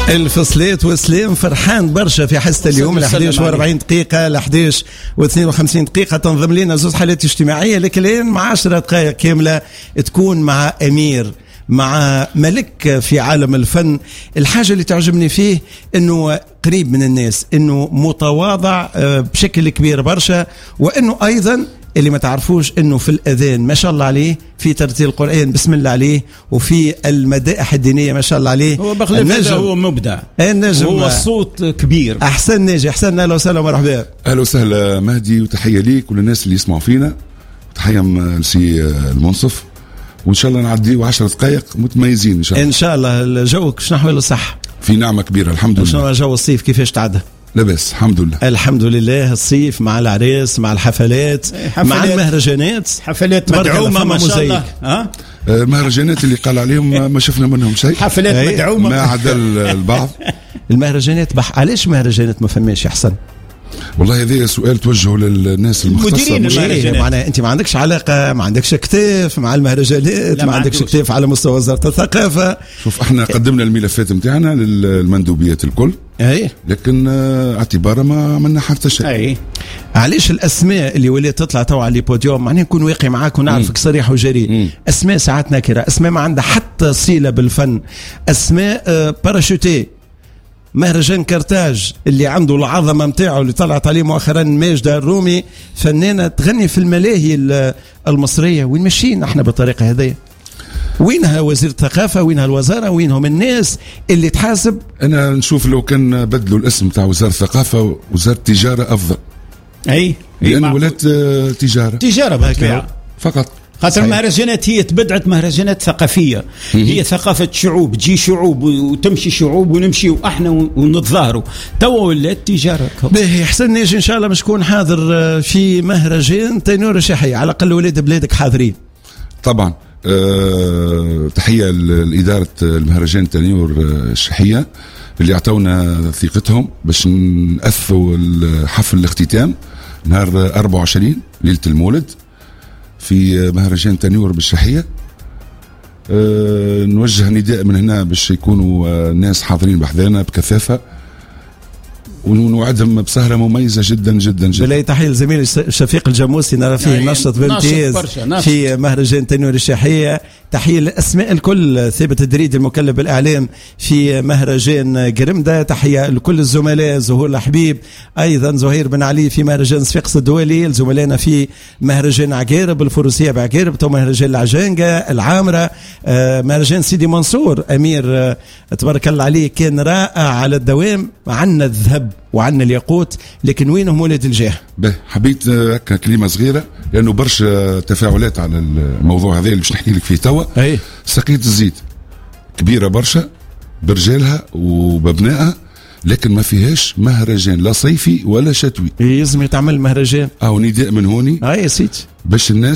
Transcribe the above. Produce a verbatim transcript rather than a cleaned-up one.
الفصليت وسليم فرحان برشا في حصة اليوم ل إحدى وأربعين دقيقة ل إحدى واثنين وخمسين دقيقة تنضم لنا زوج حالات اجتماعية، لكن الآن مع عشرة دقائق كاملة تكون مع أمير، مع ملك في عالم الفن. الحاجة اللي تعجبني فيه انه قريب من الناس، انه متواضع بشكل كبير برشا، وانه ايضا اللي ما تعرفوش انه في الاذان ما شاء الله عليه، في ترتيل القرآن بسم الله عليه، وفي المدائح الدينية ما شاء الله عليه. هو بخلاف هو مبدع، النجم هو الصوت كبير. احسن ناجي، احسن. اهلا وسهلا ومرحبا. اهلا وسهلا مهدي، وتحية ليك وللناس اللي يسمعوا فينا، وتحية لسي المنصف، وان شاء الله نعديه عشر دقائق متميزين ان شاء الله. ان شاء الله. جوك شنو احوال الصح؟ في نعمة كبيرة الحمد لله. شنو جو الصيف كيفاش تعدى؟ لاباس الحمد لله. الحمد لله. الصيف مع العريس، مع الحفلات، حفلات مع المهرجانات، حفلات مدعومة ما شاء الله. ها المهرجانات اللي قال عليهم ما شفنا منهم شيء، حفلات مدعومة ما عدا البعض. المهرجانات بح... علاش مهرجانات ما فماش يا حسن؟ والله هذا سؤال توجهه للناس المختصة. معناها انت ما عندكش علاقه، ما عندكش كتاف مع المهرجانات، ما عندكش كتاف على مستوى وزاره الثقافه. شوف احنا قدمنا الملفات نتاعنا للمندوبيات الكل، اي لكن اعتبارا ما عملنا حتى شيء. اي علاش الاسماء اللي ولات تطلع تو على البوديوم، معناها نكون واقع معاك ونعرفك صريح وجريء. مم. اسماء ساعات نكره، اسماء ما عندها حتى صله بالفن، اسماء باراشوتي. مهرجان كرتاج اللي عنده العظمه نتاعو اللي طلعت عليه مؤخرا ماجده الرومي، فنانه تغني في الملاهي المصريه. وين ماشيين احنا بالطريقه هذه؟ وينها وزير الثقافه؟ وينها الوزاره؟ وينهم الناس اللي تحاسب؟ انا نشوف لو كان بدلوا الاسم تاع وزاره الثقافه وزاره التجاره افضل. اي لان ولات تجاره تجاره بالطبيعه فقط. خاطر المهرجانات هي تبدعت مهرجانات ثقافيه، هي ثقافه شعوب، تجي شعوب وتمشي شعوب ونمشي واحنا ونتظاهروا. توا ولات تجاره. باهي حسن نيجي ان شاء الله باش نكون حاضر في مهرجان تينور الشحيه، على الاقل ولاد بلادك حاضرين طبعا. أه تحيه لاداره المهرجان تينور الشحيه اللي اعطونا ثقتهم باش نأثوا حفل الاختتام نهار أربعة وعشرين ليله المولد في مهرجان تنور بالشحية. أه نوجه نداء من هنا باش يكونوا الناس حاضرين بحذانا بكثافة، ونوعدهم بسهرة مميزة جدا جدا جدا. بلاي تحية لزميل شفيق الجاموسي، نرى فيه يعني نشط بامتياز في مهرجان تنور الشحية. تحية للأسماء الكل، ثابت الدريدي المكلف بالإعلام في مهرجان قرمدة. تحية لكل الزملاء، زهور الحبيب، أيضا زهير بن علي في مهرجان صفاقس الدولي، زملائنا في مهرجان عقارب، الفروسية بعقارب، تو مهرجان العجانقة العامرة، آه مهرجان سيدي منصور أمير، آه تبارك الله عليه كان رائع على الدوام. عنا الذهب وعنا الياقوت، لكن وينهم ولاد الجاه؟ به حبيت هكا كلمة صغيرة لأنه برشا تفاعلات على الموضوع هذا اللي باش نحكي لك فيه توا. سقية الزيت كبيرة برشا برجالها وببنائها، لكن ما فيهاش مهرجان لا صيفي ولا شتوي. يلزم يتعمل مهرجان. أو نداء من هوني أي سيدي باش الناس